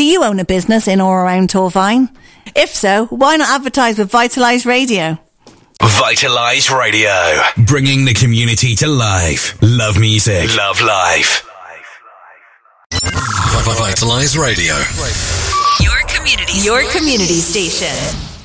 you own a business in or around Torvine? If so, why not advertise with Vitalise Radio? Vitalise Radio. Bringing the community to life. Love music. Love life. Vitalise Radio. Your community station.